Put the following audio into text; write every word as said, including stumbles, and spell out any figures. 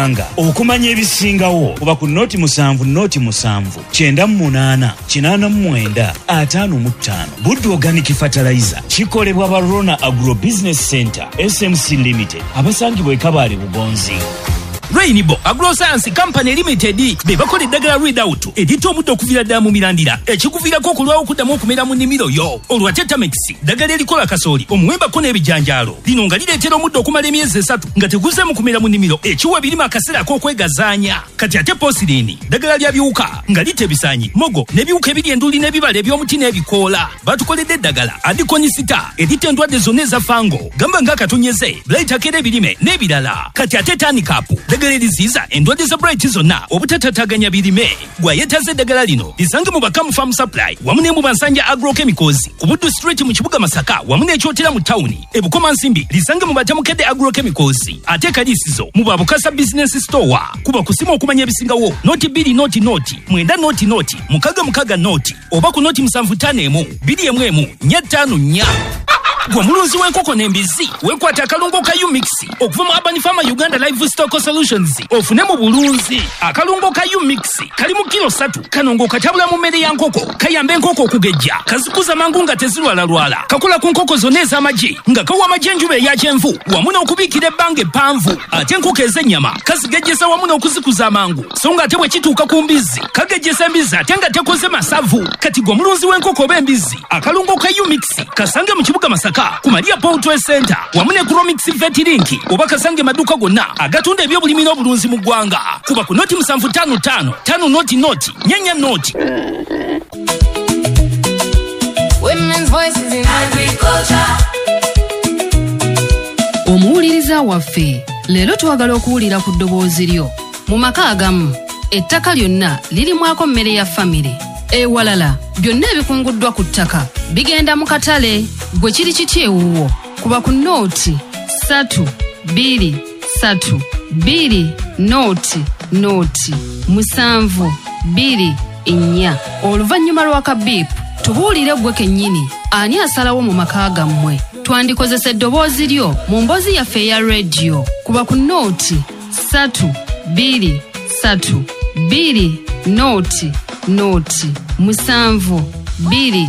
anga okumanya ebisingawo kuba ku noti musanvu noti musanvu kyenda mu munaana kinaana mu mwenda ataano mu ttaano. Buddu Organic Fertilizer kikolebwa ba Rona Agro Business Center S M C Limited abasangibwa e Kabale Bugonzi. Rainbow Agroscience Company Limited be bakola eddagala Readout edita omuddo okuvira ddala mu mirandira ekikuviirako okulwawo okuddamu okumera mu nnimiro yo. Olwa Tetamix ddagala erikola kasooli omuwembako n'ebijanjaalo lino nga lireetera omuddo okumala emyezi esatu nga teguze mu kumera mu nnimiro ekiwa ebirime akaseera ak'okwegazaanya. Kati ate Posirini ddagala lya biwuka nga lita ebisaanyi mogo n'ebiwuka ebiri enduli n'ebibala eby'omuti n'ebikoola. Batukoledde eddagala Adikonisita edita endwadde zonna eza fango gamba ng'akatonyeze Bright akera ebirime n'ebirala. Kati ate Tanikapu eddagala eriziyiza endwadde za Bright zonna obutatataaganya birime. Gwayetaze eddagala lino lisange mu Bakamu Farm Supply wamu ne mu Bansanja Agrochemicals ku Buddu Street mu kibuga Masaka wamu n'ekyotera mu tawuni. E Bukoma Nsimbi lisange mu Batamukedde Agrochemicals ate Kaliisizo mu Babukasa Business Store. Kuba kusima okumanya ebisingawo noti bbiri noti noti mwenda noti noti mukaga mukaga noti oba ku noti musanvu ttaano emu bbiri emu emu nnya ttaano nnya. Gwa mulunzi w'enkoko n'embizi weekwata akalungo ka U-Mix okuva mu Urban Farmer Uganda Livestock Solutions ofune mu bulunzi. Akalungo ka U-Mix kali mu kilo ssatu kanongo katabula mu mmere ya nkoko kayamba enkoko okugejja kazikuza mangu nga tezirwalalwala kakola ku nkoko zonna ez'amagi nga kawa amagi enjuba eya kyenvu wamu n'okubiikira ebbanga eppanvu ate enkoko ez'ennyama kazigejjesa wamu n'okuzikuza amangu so nga ate bwe kituuka ku mbizi kagejjesa embizi ate nga tekoze masavu. Kati gwe mulunzi w'enkoko oba embizi akalungo ka U-Mix kasange mu kibuga Masaka ku Maria Poultry Center wamu ne Cromix Vet Link oba kasange maduuka gonna agatunda ebyobulimi n'obulunzi mu ggwanga. Kuba ku noti musanvu ttaano ttaano ttaano noti noti nyanya noti. Women's voices in agriculture. Omuwuliriza waffe leero twagala okuwulira ku ddoboozi lyo. Mu maka agamu ettaka lyonna lirimwako mmere ya famire. Ewalala byonna ebikunguddwa ku ttaka bigenda mu katale. Gwe kiri kiti ewuwo kuba ku nooti ssatu bbiri ssatu bbiri nooti nooti musanvu bbiri nnya. Oluvannyuma lw'akabiipu tubuulire gwe kennyini ani asalawo mu maka gammwe. Twandikozesa eddoboozi lyo mu mboozi yaffe eya rediyo kuba ku nooti ssatu bbiri ssatu bbiri nooti nooti musanvu bbiri